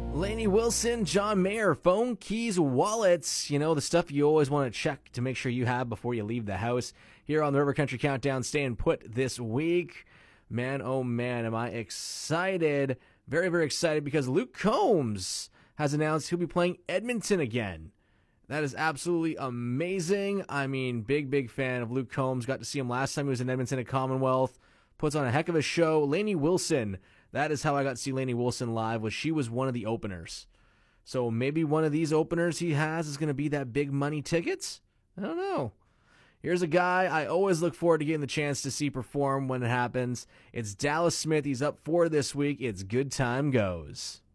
Lainey Wilson, John Mayer, phone, keys, wallets. You know, the stuff you always want to check to make sure you have before you leave the house. Here on the River Country Countdown, staying put this week. Man, oh man, am I excited. Very, very excited because Luke Combs has announced he'll be playing Edmonton again. That is absolutely amazing. I mean, big fan of Luke Combs. Got to see him last time he was in Edmonton at Commonwealth. Puts on a heck of a show. Lainey Wilson. That is how I got to see Lainey Wilson live, was she was one of the openers. So maybe one of these openers he has is going to be that big money tickets? I don't know. Here's a guy I always look forward to getting the chance to see perform when it happens. It's Dallas Smith. He's up for this week. It's Good Time Goes.